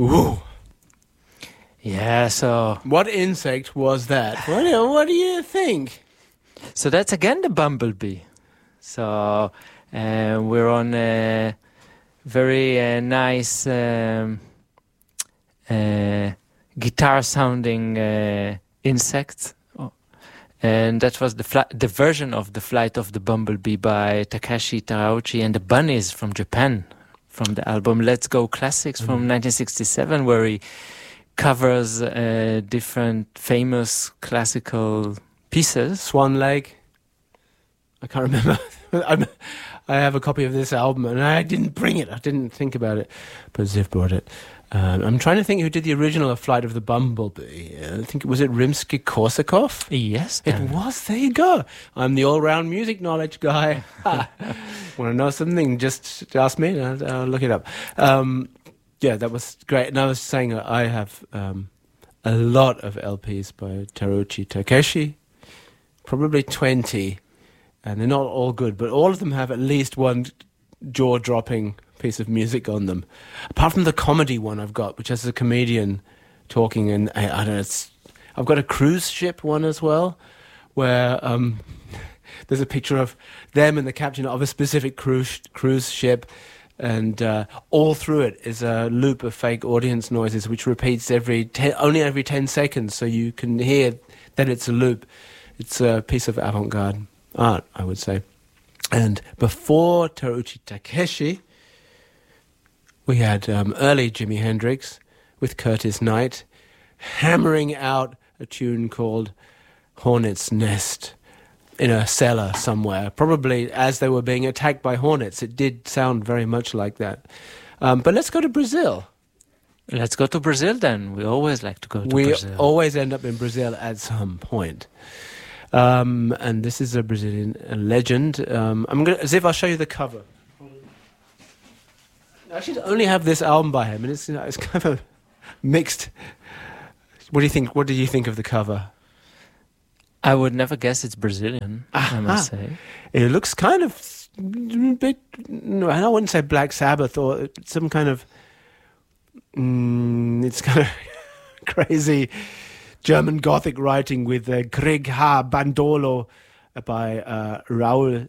Ooh. Yeah, so What insect was that? What do you think? so that's again the bumblebee. So we're on a very nice guitar-sounding insect. And that was the version of the Flight of the Bumblebee by Takashi Terauchi and the Bunnies from Japan, from the album Let's Go Classics from 1967, where he covers different famous classical pieces. Swan Lake. I can't remember. I have a copy of this album, and I didn't bring it. I didn't think about it, but Ziv brought it. I'm trying to think who did the original Flight of the Bumblebee. I think was it Rimsky-Korsakov? Yes, It was. There you go. I'm the all-round music knowledge guy. Want to know something? Just ask me, and I'll look it up. Yeah, that was great. And I was saying I have a lot of LPs by Terauchi Takeshi, probably 20, and they're not all good, but all of them have at least one jaw-dropping piece of music on them. Apart from the comedy one I've got, which has a comedian talking, and I don't know. I've got a cruise ship one as well, where there's a picture of them and the captain of a specific cruise ship. And all through it is a loop of fake audience noises, which repeats only every 10 seconds, so you can hear that it's a loop. It's a piece of avant-garde art, I would say. And before Terauchi Takeshi, we had early Jimi Hendrix with Curtis Knight hammering out a tune called Hornet's Nest in a cellar somewhere, probably as they were being attacked by hornets. It did sound very much like that. But let's go to Brazil. Let's go to Brazil then. We always like to go to Brazil. We always end up in Brazil at some point. And this is a Brazilian legend. Ziv, I'll show you the cover. I should only have this album by him, and it's kind of mixed. What do you think? What do you think of the cover? I would never guess it's Brazilian, I must say. It looks kind of a bit, I wouldn't say Black Sabbath or some kind of, it's kind of crazy German Gothic writing with Greg Ha Bandolo by Raul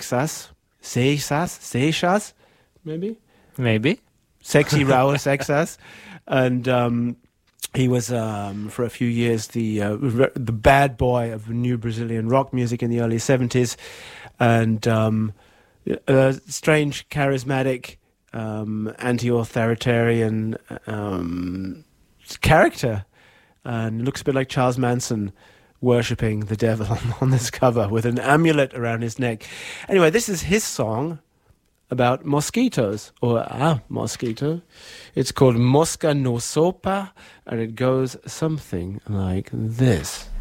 Seixas, maybe? Maybe. Sexy Raul Seixas. And he was, for a few years, the bad boy of new Brazilian rock music in the early 70s. And a strange, charismatic, anti-authoritarian character. And looks a bit like Charles Manson worshipping the devil on this cover with an amulet around his neck. Anyway, this is his song about mosquitoes, or a mosquito. It's called Mosca no Sopa, and it goes something like this.